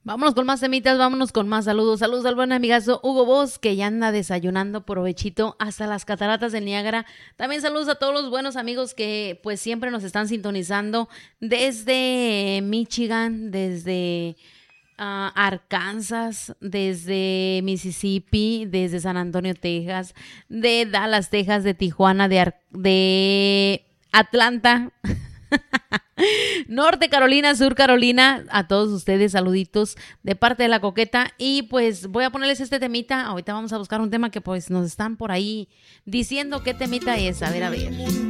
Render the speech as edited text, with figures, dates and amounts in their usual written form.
Vámonos con más temitas, vámonos con más saludos. Saludos al buen amigazo Hugo Boss, que ya anda desayunando provechito hasta las cataratas del Niágara. También saludos a todos los buenos amigos que pues siempre nos están sintonizando desde Michigan, desde Arkansas, desde Mississippi, desde San Antonio, Texas, de Dallas, Texas, de Tijuana, de Atlanta. Norte Carolina, Sur Carolina, a todos ustedes saluditos de parte de La Coqueta. Y pues voy a ponerles este temita. Ahorita vamos a buscar un tema que pues nos están por ahí diciendo qué temita es. A ver, a ver.